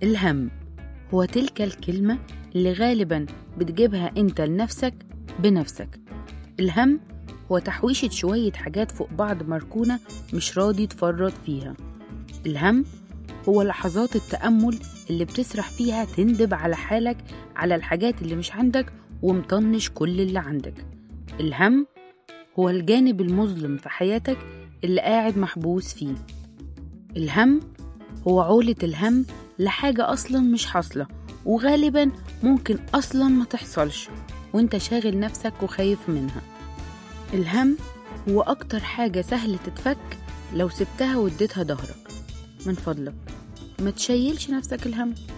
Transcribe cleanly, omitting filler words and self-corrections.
الهم هو تلك الكلمة اللي غالبا بتجيبها انت لنفسك بنفسك. الهم هو تحويشة شوية حاجات فوق بعض مركونة مش راضي تفرط فيها. الهم هو لحظات التأمل اللي بتسرح فيها تندب على حالك، على الحاجات اللي مش عندك ومطنش كل اللي عندك. الهم هو الجانب المظلم في حياتك اللي قاعد محبوس فيه. الهم هو عولة الهم لحاجة أصلا مش حاصلة، وغالبا ممكن أصلا ما تحصلش وانت شاغل نفسك وخايف منها. الهم هو أكتر حاجة سهل تتفك لو سبتها واديتها ظهرك. من فضلك ما تشيلش نفسك الهم.